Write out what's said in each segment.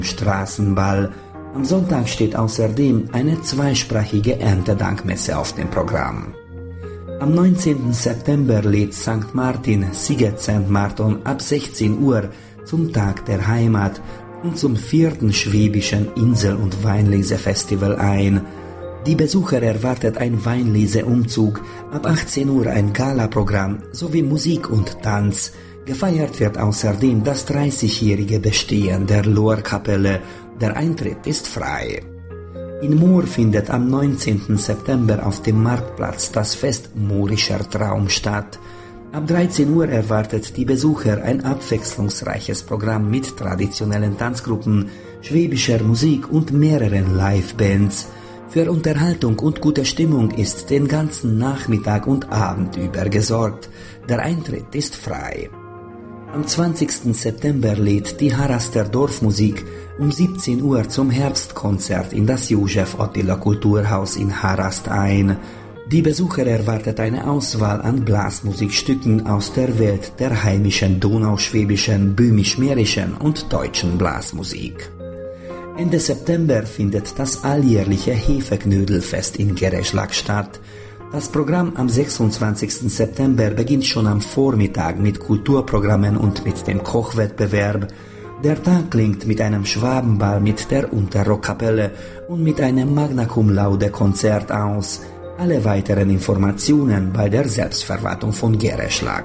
Straßenball. Am Sonntag steht außerdem eine zweisprachige Erntedankmesse auf dem Programm. Am 19. September lädt St. Martin Siget St. Martin ab 16 Uhr zum Tag der Heimat und zum 4. Schwäbischen Insel- und Weinlesefestival ein. Die Besucher erwartet ein Weinleseumzug, ab 18 Uhr ein Galaprogramm sowie Musik und Tanz. Gefeiert wird außerdem das 30-jährige Bestehen der Lohrkapelle. Der Eintritt ist frei. In Moor findet am 19. September auf dem Marktplatz das Fest Moorischer Traum statt. Ab 13 Uhr erwartet die Besucher ein abwechslungsreiches Programm mit traditionellen Tanzgruppen, schwäbischer Musik und mehreren Livebands. Für Unterhaltung und gute Stimmung ist den ganzen Nachmittag und Abend über gesorgt. Der Eintritt ist frei. Am 20. September lädt die Haraster Dorfmusik um 17 Uhr zum Herbstkonzert in das Josef Attila Kulturhaus in Harast ein. Die Besucher erwartet eine Auswahl an Blasmusikstücken aus der Welt der heimischen donauschwäbischen, böhmisch-mährischen und deutschen Blasmusik. Ende September findet das alljährliche Hefeknödelfest in Gereschlag statt. Das Programm am 26. September beginnt schon am Vormittag mit Kulturprogrammen und mit dem Kochwettbewerb. Der Tag klingt mit einem Schwabenball mit der Unterrockkapelle und mit einem Magna Cum Laude Konzert aus. Alle weiteren Informationen bei der Selbstverwaltung von Gereschlag.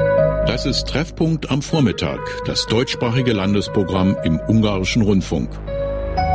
Das ist Treffpunkt am Vormittag, das deutschsprachige Landesprogramm im Ungarischen Rundfunk.